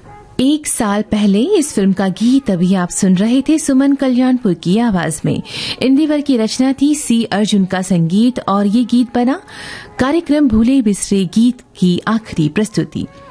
एक साल पहले इस फिल्म का गीत अभी आप सुन रहे थे सुमन कल्याणपुर की आवाज में। इंदिवर की रचना थी, सी अर्जुन का संगीत, और ये गीत बना कार्यक्रम भूले बिसरे गीत की आखिरी प्रस्तुति।